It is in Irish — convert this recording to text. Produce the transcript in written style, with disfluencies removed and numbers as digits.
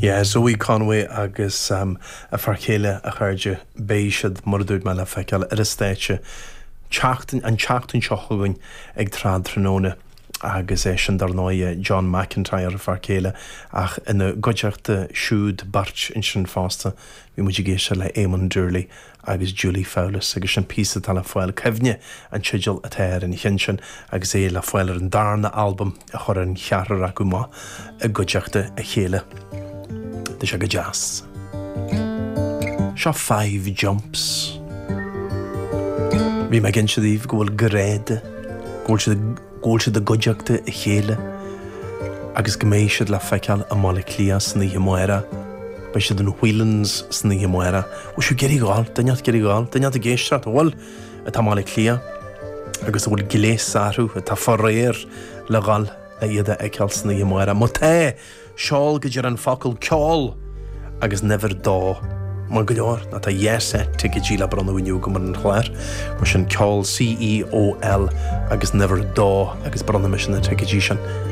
Zoe Conway agus a farchéile a chuirde béisiad mordúid me le feiceal ar a stéitse teachtain seochain ag trád tróna agus é sin darnáide John McIntyre a farchéile ach ina goideachta siúd bart in sin fásta bhí muidir géise le Éamon Durley agus Julie Fowlis agus sin písa tal a foiil cefne an tsidil a téir in chin agus é le foiil ar an darna album a chur an chearar a go má a goideachta a chéile. Dis go jazz. Seo 5 jumps. Bhí me gin siadíh go bhfuil goréide, ggóil siad a goideachta a chéile, agus go méid siad le feiceal a mála clia sna muire, ba siad an Whelan's sna muire, ó siú geirí gáil, danead a géisteart bhfuil a tá mála clia, agus bhfuil giléis sarú a tá forréir le gáil le iad a eiceal sna muire. Má té seáil go dtíar an focail ceáil agus never dá. Mar go leor na tá dhéasa tuige dí le brana bhainiú go mar an chláir, mar sin ceáil CEOL agus never dá agus brana me sin na tuige dí sin.